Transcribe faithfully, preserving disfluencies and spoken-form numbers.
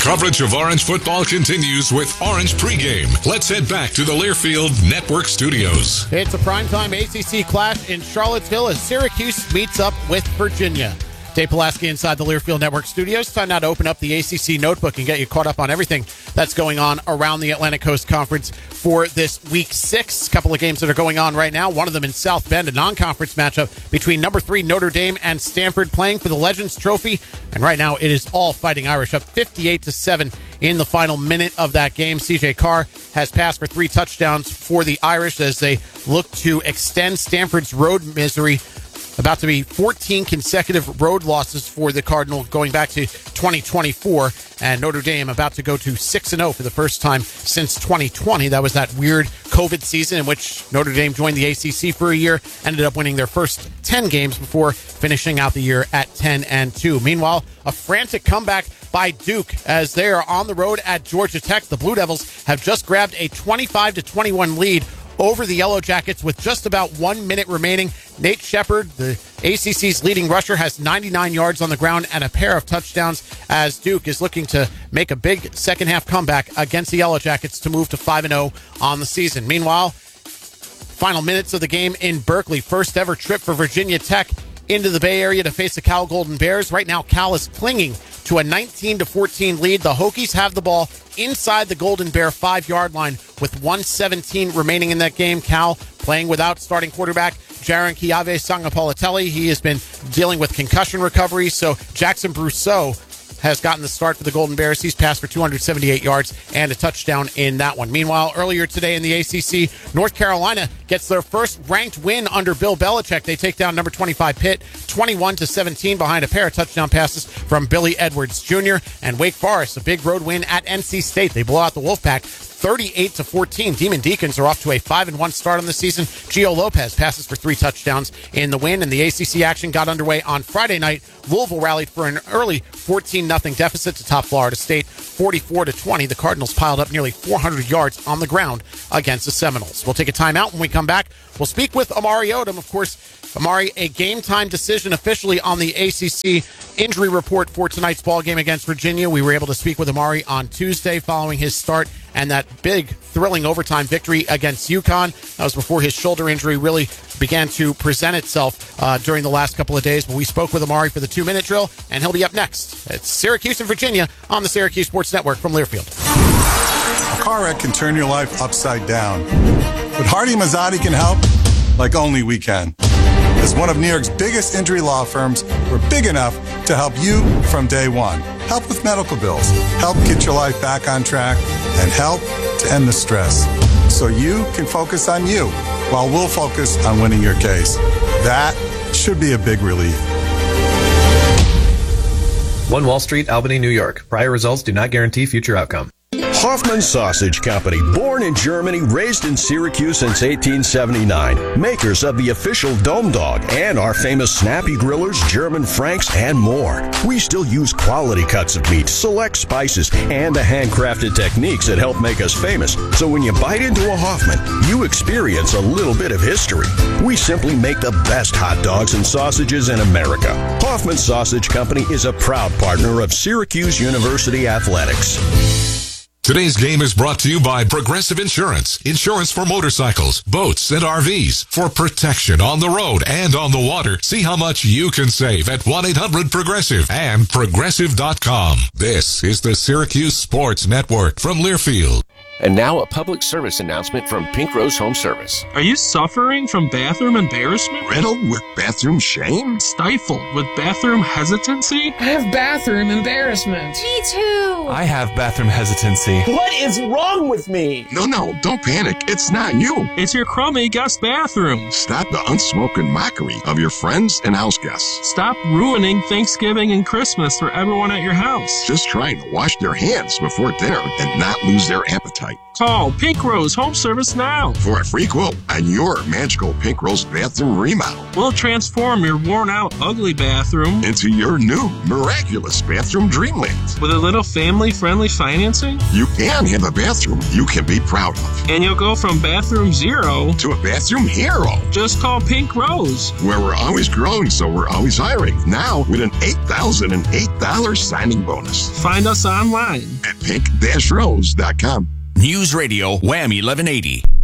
Coverage of Orange football continues with Orange Pregame. Let's head back to the Learfield Network studios. It's a primetime A C C clash in Charlottesville as Syracuse meets up with Virginia. Dave Pulaski inside the Learfield Network studios. Time now to open up the A C C notebook and get you caught up on everything that's going on around the Atlantic Coast Conference for this week six. A couple of games that are going on right now. One of them in South Bend, a non-conference matchup between number three Notre Dame and Stanford playing for the Legends Trophy. And right now it is all Fighting Irish up fifty-eight to seven in the final minute of that game. C J Carr has passed for three touchdowns for the Irish as they look to extend Stanford's road misery. About to be fourteen consecutive road losses for the Cardinal going back to twenty twenty-four. And Notre Dame about to go to six and oh for the first time since twenty twenty. That was that weird COVID season in which Notre Dame joined the A C C for a year, ended up winning their first ten games before finishing out the year at ten and two. Meanwhile, a frantic comeback by Duke as they are on the road at Georgia Tech. The Blue Devils have just grabbed a twenty-five to twenty-one lead over the Yellow Jackets with just about one minute remaining. Nate Shepard, the A C C's leading rusher, has ninety-nine yards on the ground and a pair of touchdowns as Duke is looking to make a big second-half comeback against the Yellow Jackets to move to five and oh on the season. Meanwhile, final minutes of the game in Berkeley. First ever trip for Virginia Tech into the Bay Area to face the Cal Golden Bears. Right now, Cal is clinging to a nineteen to fourteen lead. The Hokies have the ball inside the Golden Bear five-yard line with one seventeen remaining in that game. Cal playing without starting quarterback Jaron Kiave Sangapolitelli. He has been dealing with concussion recovery, so Jackson Brousseau has gotten the start for the Golden Bears. He's passed for two hundred seventy-eight yards and a touchdown in that one. Meanwhile, earlier today in the A C C, North Carolina gets their first ranked win under Bill Belichick. They take down number twenty-five Pitt, twenty-one to seventeen behind a pair of touchdown passes from Billy Edwards Junior And Wake Forest, a big road win at N C State. They blow out the Wolfpack thirty-eight to fourteen. Demon Deacons are off to a five and one start on the season. Gio Lopez passes for three touchdowns in the win, and the A C C action got underway on Friday night. Louisville rallied for an early fourteen nothing deficit to top Florida State, forty-four to twenty. The Cardinals piled up nearly four hundred yards on the ground against the Seminoles. We'll take a timeout. When we come back, we'll speak with Amari Odom. Of course, Amari, a game-time decision officially on the A C C injury report for tonight's ball game against Virginia. We were able to speak with Amari on Tuesday following his start and that big, thrilling overtime victory against UConn. That was before his shoulder injury really began to present itself uh, during the last couple of days. But we spoke with Amari for the two-minute drill, and he'll be up next. It's Syracuse and Virginia on the Syracuse Sports Network from Learfield. A car wreck can turn your life upside down, but Hardy Mazzotti can help like only we can. As one of New York's biggest injury law firms, we're big enough to help you from day one. Help with medical bills, help get your life back on track, and help to end the stress so you can focus on you while we'll focus on winning your case. That should be a big relief. One Wall Street, Albany, New York. Prior results do not guarantee future outcome. Hoffman Sausage Company, born in Germany, raised in Syracuse since eighteen seventy-nine. Makers of the official Dome Dog and our famous Snappy Grillers, German Franks, and more. We still use quality cuts of meat, select spices, and the handcrafted techniques that help make us famous. So when you bite into a Hoffman, you experience a little bit of history. We simply make the best hot dogs and sausages in America. Hoffman Sausage Company is a proud partner of Syracuse University Athletics. Today's game is brought to you by Progressive Insurance. Insurance for motorcycles, boats, and R Vs. For protection on the road and on the water. See how much you can save at one eight hundred progressive and progressive dot com. This is the Syracuse Sports Network from Learfield. And now a public service announcement from Pink Rose Home Service. Are you suffering from bathroom embarrassment? Riddled with bathroom shame? Stifled with bathroom hesitancy? I have bathroom embarrassment. Me too. I have bathroom hesitancy. What is wrong with me? No, no, don't panic. It's not you. It's your crummy guest bathroom. Stop the unspoken mockery of your friends and house guests. Stop ruining Thanksgiving and Christmas for everyone at your house. Just trying to wash their hands before dinner and not lose their appetite. Call Pink Rose Home Service now for a free quote on your magical Pink Rose bathroom remodel. We'll transform your worn-out, ugly bathroom into your new, miraculous bathroom dreamland. With a little family-friendly financing, you can have a bathroom you can be proud of. And you'll go from bathroom zero to a bathroom hero. Just call Pink Rose. Where we're always growing, so we're always hiring. Now with an eight thousand eight dollars signing bonus. Find us online at pink dash rose dot com. News Radio Wham eleven eighty.